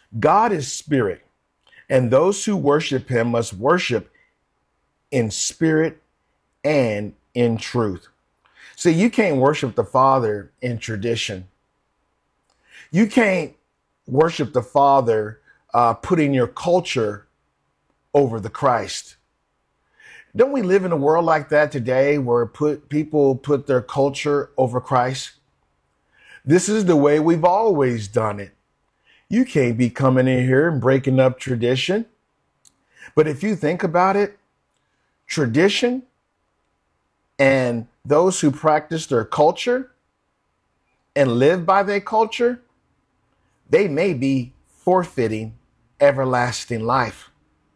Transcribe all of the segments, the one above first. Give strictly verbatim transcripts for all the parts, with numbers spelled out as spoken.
God is spirit, and those who worship him must worship in spirit and in truth. See, you can't worship the Father in tradition. You can't worship the Father uh, putting your culture over the Christ. Don't we live in a world like that today where put people put their culture over Christ? This is the way we've always done it. You can't be coming in here and breaking up tradition. But if you think about it, tradition and those who practice their culture and live by their culture, they may be forfeiting everlasting life.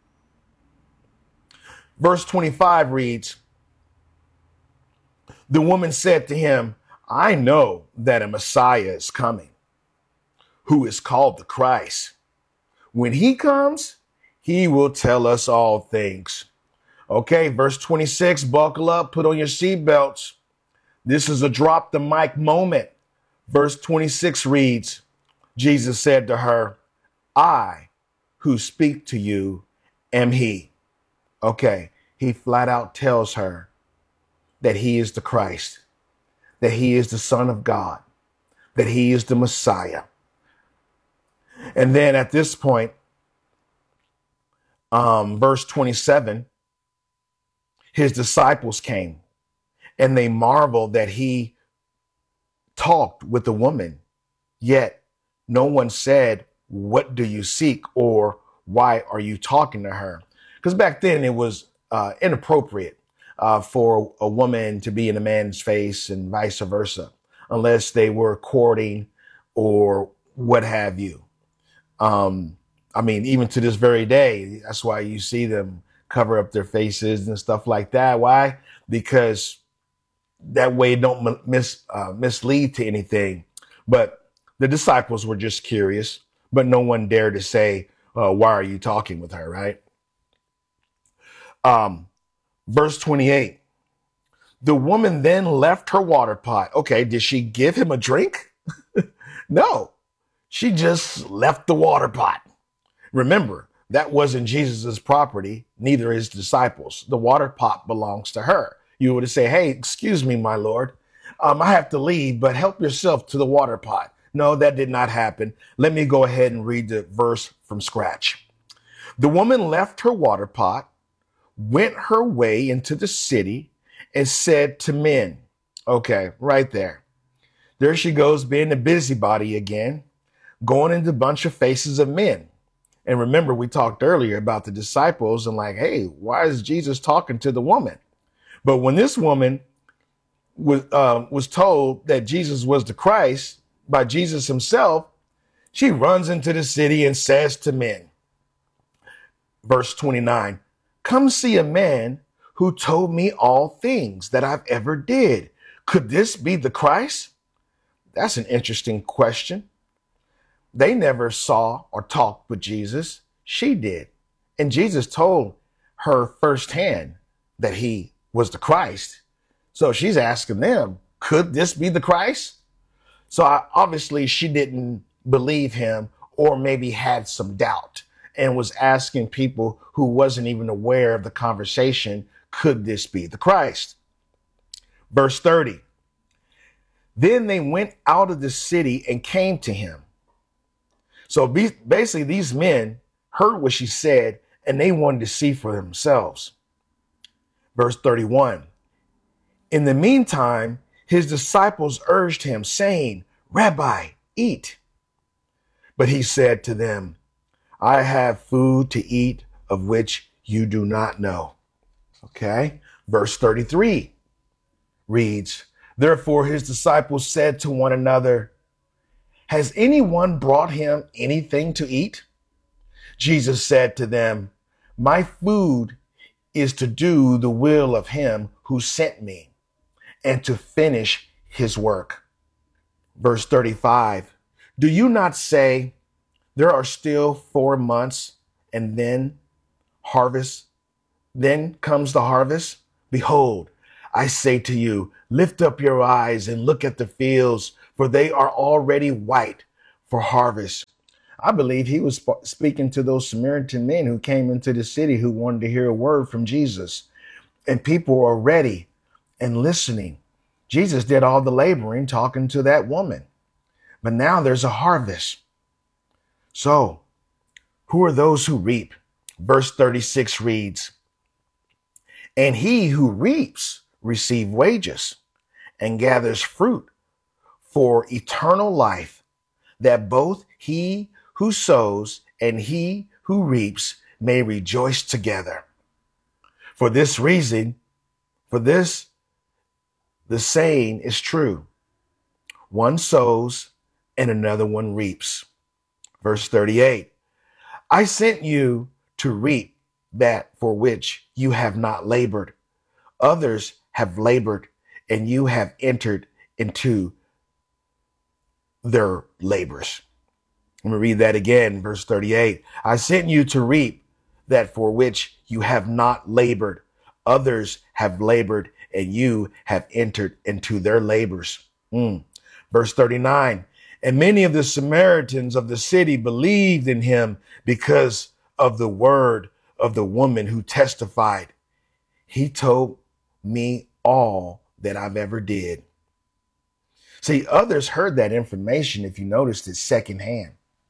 Verse twenty-five reads, the woman said to him, I know that a Messiah is coming, who is called the Christ. When he comes, he will tell us all things. Okay, verse twenty-six, buckle up, put on your seatbelts. This is a drop the mic moment. Verse twenty-six reads, Jesus said to her, I who speak to you am he. Okay, he flat out tells her that he is the Christ, that he is the Son of God, that he is the Messiah. And then at this point, um, verse twenty-seven, his disciples came and they marveled that he talked with the woman, yet no one said, what do you seek? Or why are you talking to her? Because back then it was uh, inappropriate uh, for a woman to be in a man's face and vice versa, unless they were courting or what have you. Um, I mean, even to this very day, that's why you see them cover up their faces and stuff like that. Why? Because that way it don't mis, uh, mislead to anything. But the disciples were just curious, but no one dared to say, uh, why are you talking with her, right? Um, verse twenty-eight, the woman then left her water pot. Okay, did she give him a drink? No, she just left the water pot. Remember, that wasn't Jesus's property, neither his disciples. The water pot belongs to her. You would say, hey, excuse me, my Lord, um, I have to leave, but help yourself to the water pot. No, that did not happen. Let me go ahead and read the verse from scratch. The woman left her water pot, went her way into the city, and said to men, okay, right there. There she goes, being a busybody again, going into a bunch of faces of men. And remember, we talked earlier about the disciples and like, hey, why is Jesus talking to the woman? But when this woman was, uh, was told that Jesus was the Christ by Jesus himself, she runs into the city and says to men, verse twenty-nine, come see a man who told me all things that I've ever did. Could this be the Christ? That's an interesting question. They never saw or talked with Jesus. She did. And Jesus told her firsthand that he was the Christ. So she's asking them, could this be the Christ? So I, obviously she didn't believe him, or maybe had some doubt and was asking people who wasn't even aware of the conversation, could this be the Christ? Verse thirty, then they went out of the city and came to him. So basically these men heard what she said and they wanted to see for themselves. Verse thirty-one, in the meantime, his disciples urged him, saying, Rabbi, eat. But he said to them, I have food to eat of which you do not know. Okay. Verse thirty-three reads, therefore his disciples said to one another, has anyone brought him anything to eat? Jesus said to them, my food is to do the will of him who sent me and to finish his work. Verse thirty-five, do you not say there are still four months and then harvest? Then comes the harvest. Behold, I say to you, lift up your eyes and look at the fields, for they are already white for harvest. I believe he was sp- speaking to those Samaritan men who came into the city who wanted to hear a word from Jesus. And people were ready and listening. Jesus did all the laboring talking to that woman. But now there's a harvest. So, who are those who reap? Verse thirty-six reads, and he who reaps receives wages and gathers fruit for eternal life, that both he who sows and he who reaps may rejoice together. For this reason, for this, the saying is true. One sows and another one reaps. Verse thirty-eight, I sent you to reap that for which you have not labored. Others have labored, and you have entered into their labors. Let me read that again, verse thirty-eight. I sent you to reap that for which you have not labored. Others have labored, and you have entered into their labors. Mm. Verse thirty-nine. And many of the Samaritans of the city believed in him because of the word of the woman who testified, he told me all that I've ever did. See, others heard that information, if you noticed it, secondhand.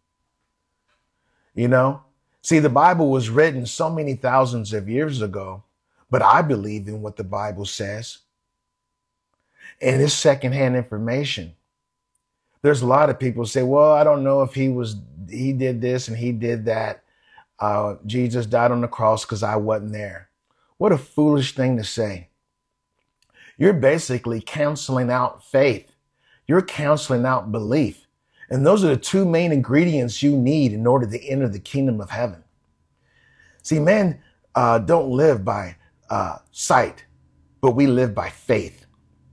You know, see, the Bible was written so many thousands of years ago, but I believe in what the Bible says. And it's secondhand information. There's a lot of people say, well, I don't know if he was, he did this and he did that. Uh, Jesus died on the cross because I wasn't there. What a foolish thing to say. You're basically canceling out faith. You're canceling out belief. And those are the two main ingredients you need in order to enter the kingdom of heaven. See, men uh, don't live by uh, sight, but we live by faith.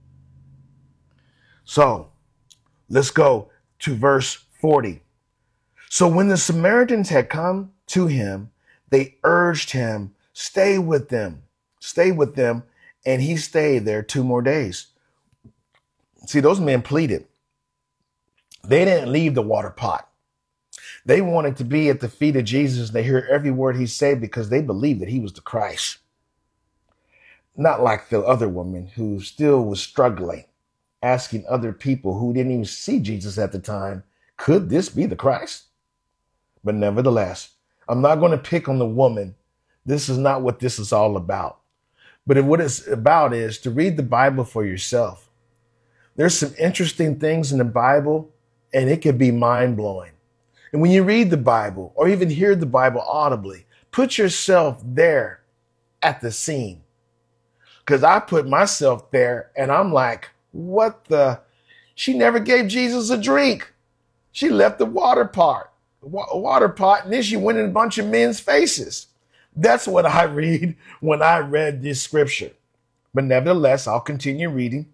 So let's go to verse forty. So when the Samaritans had come to him, they urged him, stay with them, stay with them. And he stayed there two more days. See, those men pleaded. They didn't leave the water pot. They wanted to be at the feet of Jesus. They hear every word he said because they believed that he was the Christ. Not like the other woman who still was struggling, asking other people who didn't even see Jesus at the time, could this be the Christ? But nevertheless, I'm not going to pick on the woman. This is not what this is all about. But what it's about is to read the Bible for yourself. There's some interesting things in the Bible, and it can be mind-blowing. And when you read the Bible or even hear the Bible audibly, put yourself there at the scene. Because I put myself there, and I'm like, what the? She never gave Jesus a drink. She left the water pot, water pot, and then she went in a bunch of men's faces. That's what I read when I read this scripture. But nevertheless, I'll continue reading.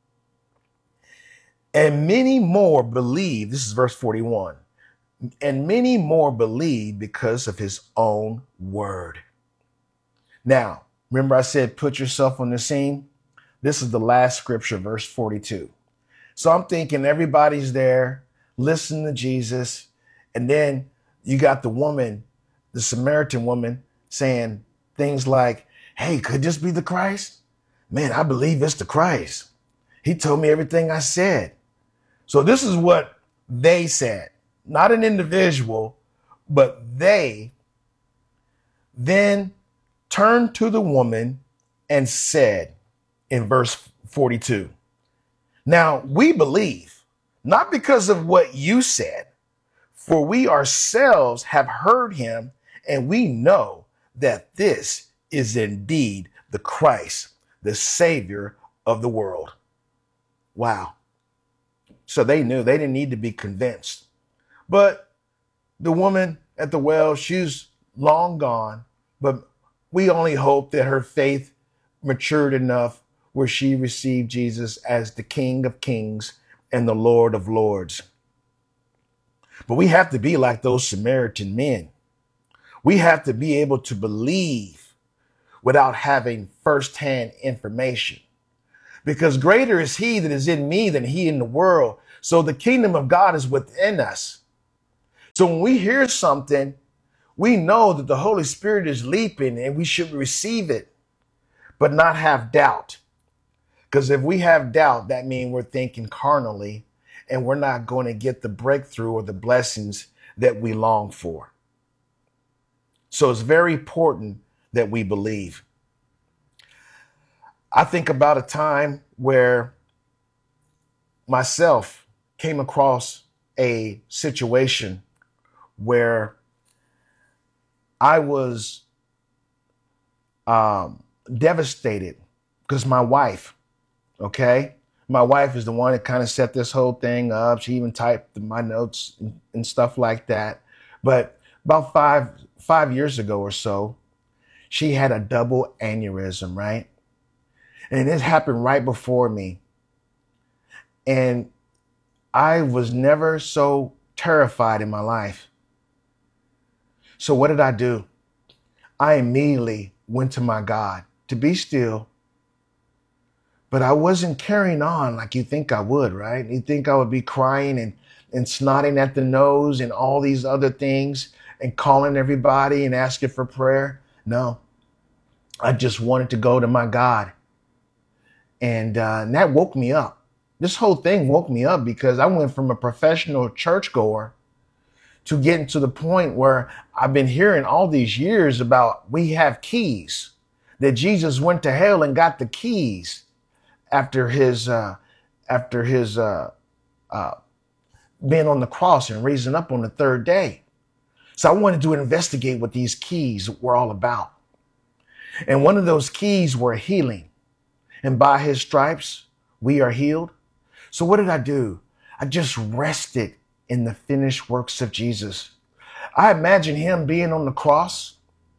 And many more believe, this is verse forty-one, and many more believe because of his own word. Now, remember I said, put yourself on the scene. This is the last scripture, verse forty-two. So I'm thinking everybody's there, listening to Jesus. And then you got the woman, the Samaritan woman, saying things like, hey, could this be the Christ? Man, I believe it's the Christ. He told me everything I said. So this is what they said, not an individual, but they then turned to the woman and said in verse forty-two, now we believe, not because of what you said, for we ourselves have heard him, and we know that this is indeed the Christ, the Savior of the world. Wow. So they knew they didn't need to be convinced. But the woman at the well, she's long gone, but we only hope that her faith matured enough where she received Jesus as the King of Kings and the Lord of Lords. But we have to be like those Samaritan men. We have to be able to believe without having firsthand information. Because greater is he that is in me than he in the world. So the kingdom of God is within us. So when we hear something, we know that the Holy Spirit is leaping and we should receive it, but not have doubt. Because if we have doubt, that means we're thinking carnally and we're not going to get the breakthrough or the blessings that we long for. So it's very important that we believe. I think about a time where myself came across a situation where I was um, devastated because my wife, okay, my wife is the one that kind of set this whole thing up. She even typed my notes and, and stuff like that. But about five five years ago or so, she had a double aneurysm, right? And it happened right before me. And I was never so terrified in my life. So what did I do? I immediately went to my God to be still. But I wasn't carrying on like you think I would, right? You think I would be crying and, and snotting at the nose and all these other things and calling everybody and asking for prayer. No, I just wanted to go to my God. And, uh, and that woke me up. This whole thing woke me up because I went from a professional churchgoer to getting to the point where I've been hearing all these years about we have keys, that Jesus went to hell and got the keys after his uh, after his uh, uh, being on the cross and raising up on the third day. So I wanted to investigate what these keys were all about. And one of those keys were healing. And by his stripes, we are healed. So what did I do? I just rested in the finished works of Jesus. I imagine him being on the cross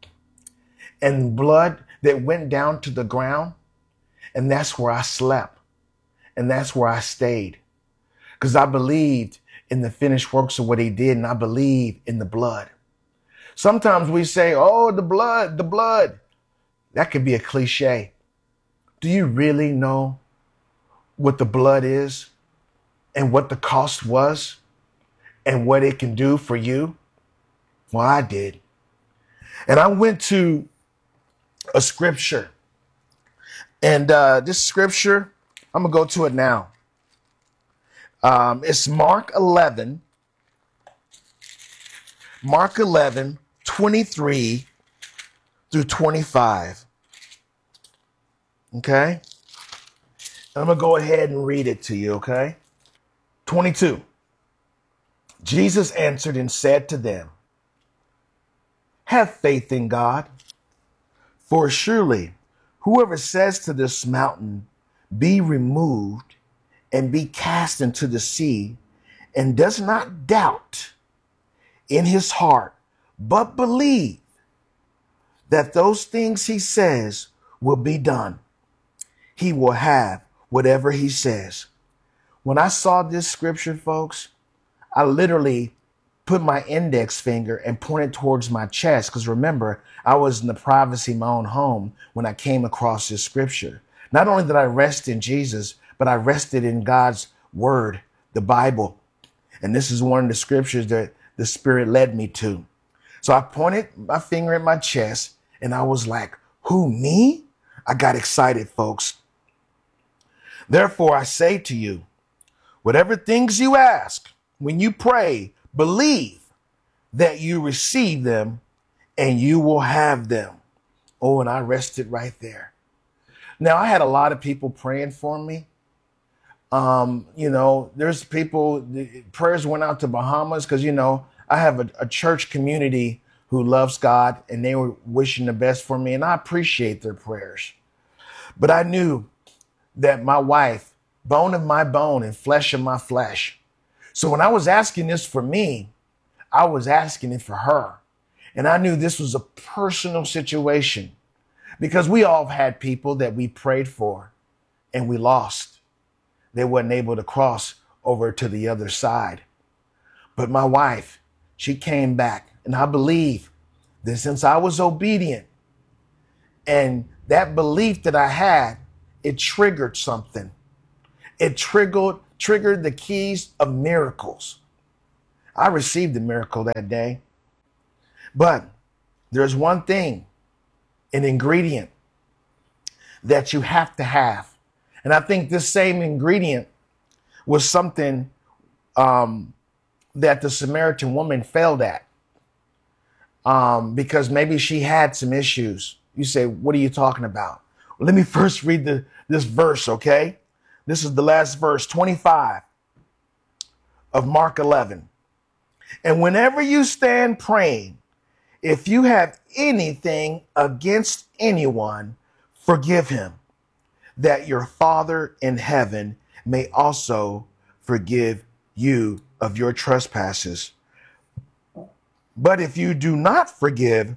and blood that went down to the ground. And that's where I slept. And that's where I stayed. Because I believed in the finished works of what he did. And I believe in the blood. Sometimes we say, oh, the blood, the blood. That could be a cliche. Do you really know what the blood is and what the cost was and what it can do for you? Well, I did. And I went to a scripture. And uh, this scripture, I'm going to go to it now. Um, it's Mark eleven. Mark eleven, twenty-three through twenty-five. Okay? I'm going to go ahead and read it to you, okay? twenty-two. Jesus answered and said to them, have faith in God, for surely whoever says to this mountain, be removed and be cast into the sea, and does not doubt in his heart, but believe that those things he says will be done, he will have whatever he says. When I saw this scripture, folks, I literally put my index finger and pointed towards my chest. Because remember, I was in the privacy of my own home when I came across this scripture. Not only did I rest in Jesus, but I rested in God's word, the Bible. And this is one of the scriptures that the Spirit led me to. So I pointed my finger at my chest and I was like, who, me? I got excited, folks. Therefore, I say to you, whatever things you ask, when you pray, believe that you receive them and you will have them. Oh, and I rested right there. Now, I had a lot of people praying for me. Um, you know, there's people, the prayers went out to Bahamas because, you know, I have a, a church community who loves God and they were wishing the best for me. And I appreciate their prayers. But I knew that my wife, bone of my bone and flesh of my flesh. So when I was asking this for me, I was asking it for her. And I knew this was a personal situation because we all had people that we prayed for and we lost. They weren't able to cross over to the other side. But my wife, she came back. And I believe that since I was obedient and that belief that I had, it triggered something. It triggered, triggered the keys of miracles. I received the miracle that day. But there's one thing, an ingredient that you have to have. And I think this same ingredient was something um, that the Samaritan woman failed at. Um, because maybe she had some issues. You say, what are you talking about? Well, let me first read the, this verse, okay? This is the last verse, twenty-five of Mark eleven. And whenever you stand praying, if you have anything against anyone, forgive him, that your Father in heaven may also forgive you of your trespasses. But if you do not forgive,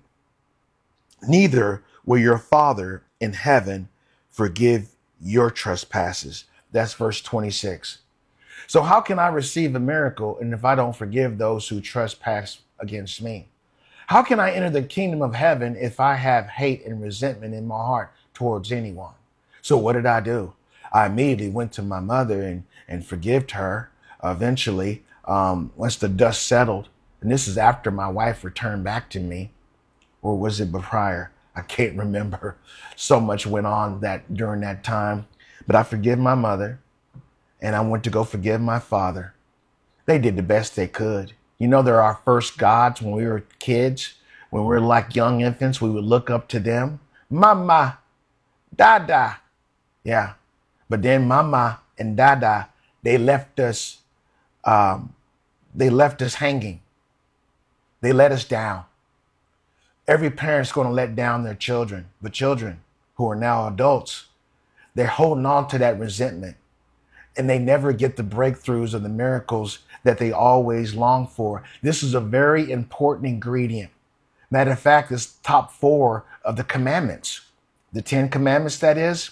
neither will your Father in heaven forgive your trespasses. That's verse twenty-six. So how can I receive a miracle and if I don't forgive those who trespass against me? How can I enter the kingdom of heaven if I have hate and resentment in my heart towards anyone? So what did I do? I immediately went to my mother and, and forgived her eventually, um, once the dust settled. And this is after my wife returned back to me. Or was it prior? I can't remember. So much went on that during that time. But I forgive my mother and I went to go forgive my father. They did the best they could. You know, they're our first gods when we were kids. When we were like young infants, we would look up to them. Mama, Dada. Yeah. But then Mama and Dada, they left us, um, they left us hanging. They let us down. Every parent's going to let down their children, but children who are now adults, they're holding on to that resentment and they never get the breakthroughs or the miracles that they always long for. This is a very important ingredient. Matter of fact, it's top four of the commandments, the Ten Commandments, that is.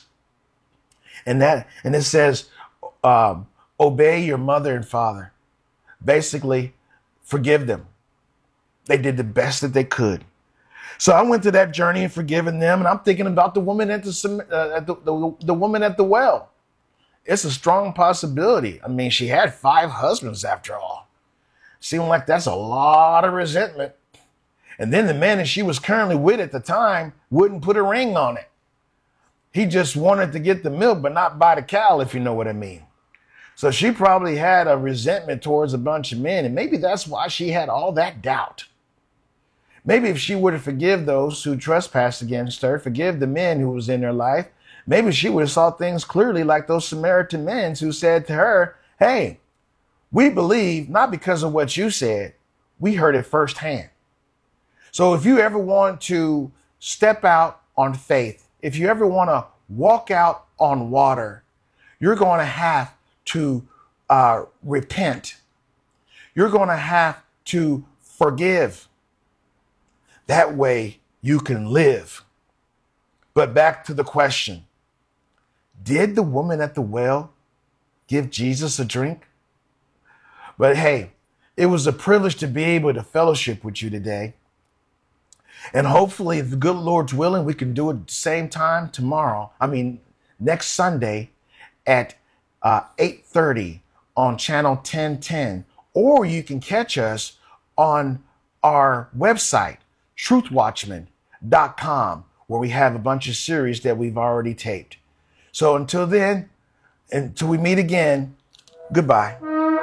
And that, and it says, um, obey your mother and father. Basically, forgive them. They did the best that they could. So I went to that journey and forgiving them, and I'm thinking about the woman at the, uh, at the, the the woman at the well. It's a strong possibility. I mean, she had five husbands after all. Seemed like that's a lot of resentment. And then the man that she was currently with at the time wouldn't put a ring on it. He just wanted to get the milk, but not buy the cow, if you know what I mean. So she probably had a resentment towards a bunch of men, and maybe that's why she had all that doubt. Maybe if she were to forgive those who trespassed against her, forgive the men who was in her life, maybe she would have saw things clearly like those Samaritan men who said to her, hey, we believe not because of what you said, we heard it firsthand. So if you ever want to step out on faith, if you ever want to walk out on water, you're going to have to uh, repent. You're going to have to forgive. That way you can live. But back to the question. Did the woman at the well give Jesus a drink? But hey, it was a privilege to be able to fellowship with you today. And hopefully, if the good Lord's willing, we can do it at the same time tomorrow. I mean, next Sunday at uh, eight thirty on channel ten ten. Or you can catch us on our website, truth watchman dot com, where we have a bunch of series that we've already taped. So until then, until we meet again, goodbye.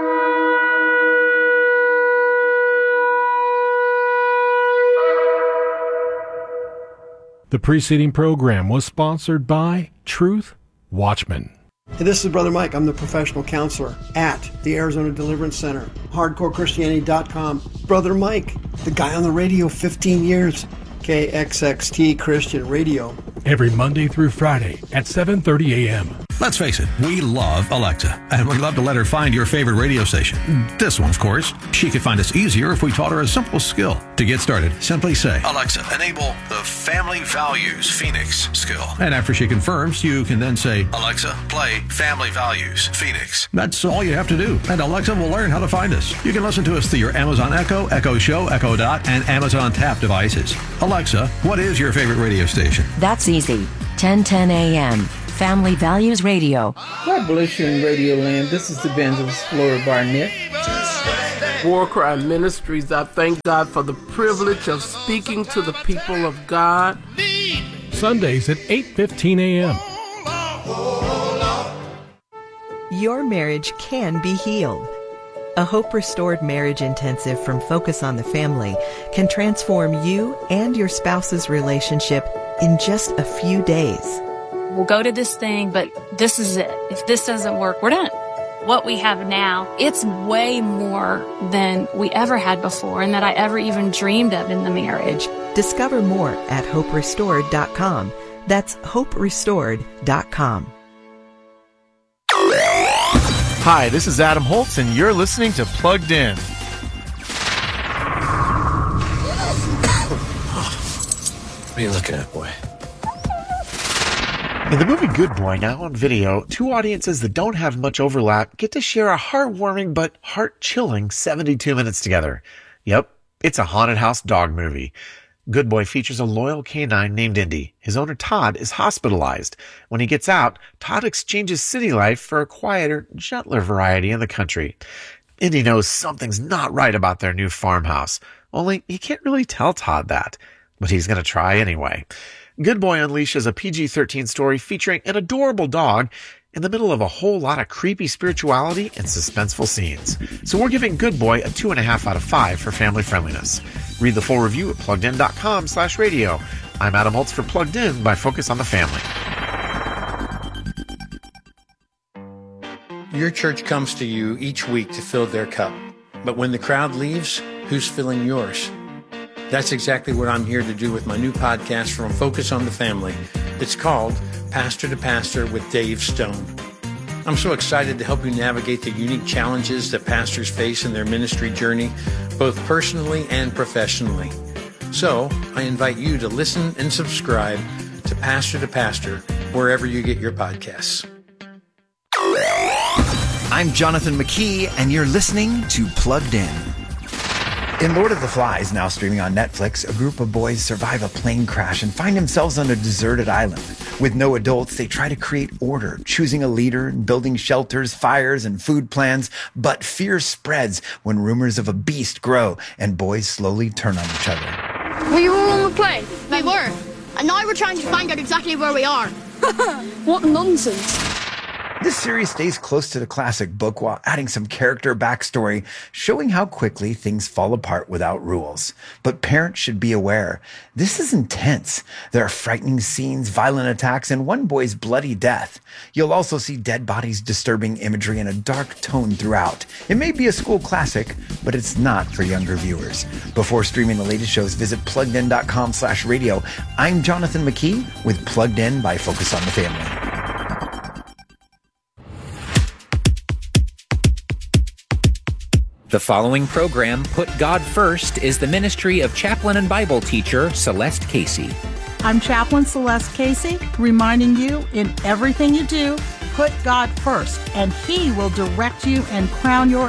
The preceding program was sponsored by Truth Watchman. Hey, this is Brother Mike. I'm the professional counselor at the Arizona Deliverance Center, hardcore christianity dot com. Brother Mike, the guy on the radio, fifteen years, K X X T Christian Radio. Every Monday through Friday at seven thirty a.m. Let's face it, we love Alexa, and we'd love to let her find your favorite radio station. This one, of course. She could find us easier if we taught her a simple skill. To get started, simply say, Alexa, enable the Family Values Phoenix skill. And after she confirms, you can then say, Alexa, play Family Values Phoenix. That's all you have to do, and Alexa will learn how to find us. You can listen to us through your Amazon Echo, Echo Show, Echo Dot, and Amazon Tap devices. Alexa, what is your favorite radio station? That's easy. ten ten a.m. Family Values Radio. God bless you in Radio Land. This is Evangelist Flora Barnett. War Cry Ministries. I thank God for the privilege of speaking to the people of God. Sundays at eight fifteen a.m. Your marriage can be healed. A Hope Restored Marriage Intensive from Focus on the Family can transform you and your spouse's relationship in just a few days. We'll go to this thing, but this is it. If this doesn't work, we're done. What we have now, it's way more than we ever had before and that I ever even dreamed of in the marriage. Discover more at hope restored dot com. That's hope restored dot com. Hi, this is Adam Holtz, and you're listening to Plugged In. What are you looking at, boy? In the movie Good Boy, now on video, two audiences that don't have much overlap get to share a heartwarming but heart-chilling seventy-two minutes together. Yep, it's a haunted house dog movie. Good Boy features a loyal canine named Indy. His owner, Todd, is hospitalized. When he gets out, Todd exchanges city life for a quieter, gentler variety in the country. Indy knows something's not right about their new farmhouse, only he can't really tell Todd that. But he's going to try anyway. Good Boy unleashes a P G thirteen story featuring an adorable dog in the middle of a whole lot of creepy spirituality and suspenseful scenes. So we're giving Good Boy a two and a half out of five for family friendliness. Read the full review at pluggedin.com slash radio. I'm Adam Holtz for Plugged In by Focus on the Family. Your church comes to you each week to fill their cup. But when the crowd leaves, who's filling yours? That's exactly what I'm here to do with my new podcast from Focus on the Family. It's called Pastor to Pastor with Dave Stone. I'm so excited to help you navigate the unique challenges that pastors face in their ministry journey, both personally and professionally. So I invite you to listen and subscribe to Pastor to Pastor wherever you get your podcasts. I'm Jonathan McKee, and you're listening to Plugged In. In Lord of the Flies, now streaming on Netflix, a group of boys survive a plane crash and find themselves on a deserted island. With no adults, they try to create order, choosing a leader and building shelters, fires, and food plans. But fear spreads when rumors of a beast grow and boys slowly turn on each other. We were on the plane. We were. And now we're trying to find out exactly where we are. What nonsense. This series stays close to the classic book while adding some character backstory, showing how quickly things fall apart without rules. But parents should be aware. This is intense. There are frightening scenes, violent attacks, and one boy's bloody death. You'll also see dead bodies, disturbing imagery, and a dark tone throughout. It may be a school classic, but it's not for younger viewers. Before streaming the latest shows, visit pluggedin.com slash radio. I'm Jonathan McKee with Plugged In by Focus on the Family. The following program, Put God First, is the ministry of chaplain and Bible teacher Celeste Casey. I'm Chaplain Celeste Casey, reminding you in everything you do, put God first, and He will direct you and crown your